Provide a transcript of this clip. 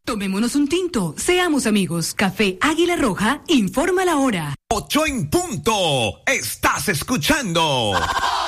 Tomémonos un tinto, seamos amigos. Café Águila Roja, informa la hora. 8 en punto. Estás escuchando